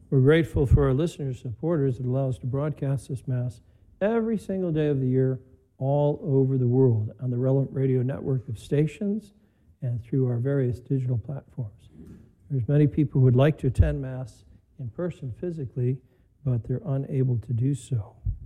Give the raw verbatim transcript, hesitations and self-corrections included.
We're grateful for our listeners and supporters that allow us to broadcast this Mass every single day of the year all over the world on the Relevant Radio network of stations and through our various digital platforms. There's many people who would like to attend Mass in person physically, but they're unable to do so.